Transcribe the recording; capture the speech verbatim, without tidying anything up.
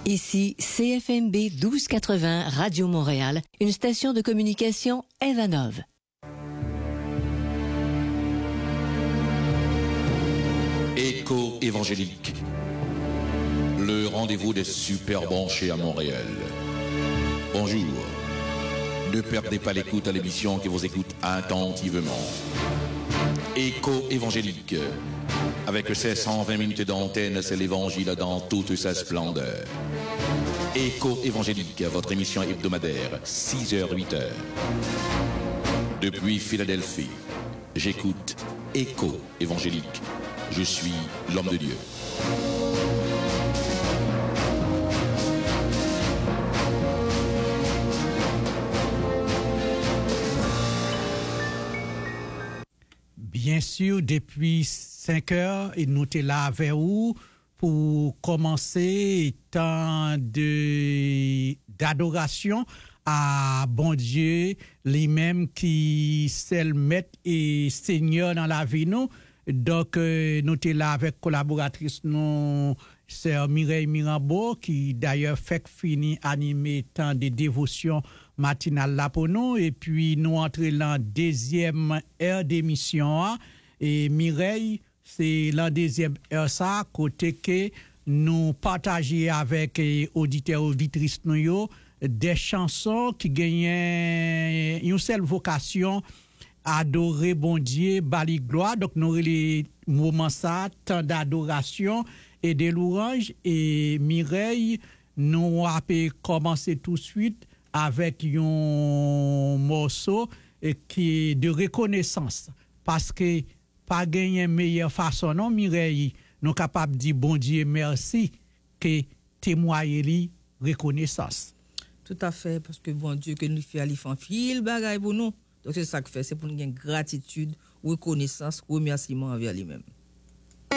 Ici C F M B douze quatre-vingts Radio Montréal, une station de communication Evanov. Écho évangélique, le rendez-vous des super branchés à Montréal. Bonjour, ne perdez pas l'écoute à l'émission qui vous écoute attentivement. Écho évangélique, avec ses cent vingt minutes d'antenne, c'est l'évangile dans toute sa splendeur. Écho évangélique, votre émission hebdomadaire, six heures huit heures. Depuis Philadelphie, j'écoute Écho évangélique. Je suis l'homme de Dieu. Bien sûr, depuis cinq heures, et nous sommes là avec vous pour commencer temps de d'adoration à bon Dieu, lui-même qui c'est le maître et Seigneur dans la vie nous. Donc euh, nous sommes là avec collaboratrice nous sœur Mireille Mirambeau qui d'ailleurs fait fini animer temps de dévotion matinale là pour nous et puis nous entrons dans deuxième heure d'émission et Mireille c'est la deuxième heure ça côté que nous partager avec eh, auditeurs auditrices nous des chansons qui gagnent une seule vocation adorer bon Dieu bali gloire donc nous les moments ça temps d'adoration et de louange et Mireille nous a commencer tout de suite avec un morceau qui est de reconnaissance parce que pas gagner meilleure façon non Mireille nous capable dire bon Dieu merci que témoigner li reconnaissance. Tout à fait parce que bon Dieu que nous fait ali fan fil bagaille pour nous. Donc c'est ça que fait c'est pour nous une gratitude, reconnaissance, remerciement envers lui-même.